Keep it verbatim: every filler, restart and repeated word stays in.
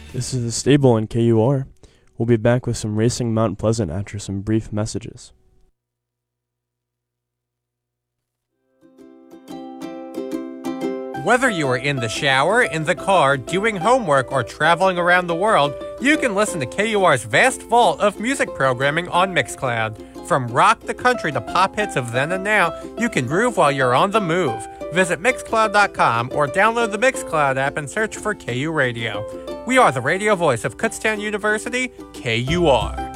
This is the Stable in K U R. We'll be back with some Racing Mount Pleasant after some brief messages. Whether you are in the shower, in the car, doing homework, or traveling around the world, you can listen to K U R's vast vault of music programming on Mixcloud. From rock to country to pop hits of then and now, you can groove while you're on the move. Visit Mixcloud dot com or download the Mixcloud app and search for K U Radio. We are the radio voice of Kutztown University, K U R.